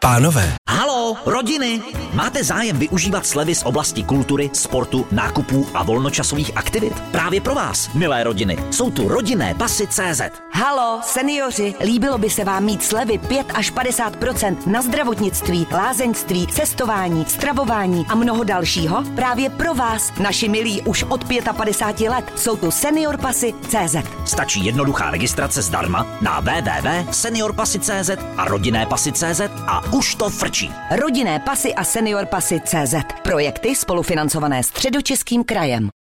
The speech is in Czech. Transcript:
Pánové. Haló, rodiny! Máte zájem využívat slevy z oblasti kultury, sportu, nákupů a volnočasových aktivit? Právě pro vás, milé rodiny, jsou tu rodinné pasy CZ. Halo, seniori, líbilo by se vám mít slevy 5 až 50% na zdravotnictví, lázeňství, cestování, stravování a mnoho dalšího? Právě pro vás, naši milí už od 55 let, jsou tu Senior pasy CZ. Stačí jednoduchá registrace zdarma na www.seniorpasy.cz a rodinné pasy.cz a už to frčí. Rodinné pasy a Senior pasy CZ. Projekty spolufinancované Středočeským krajem.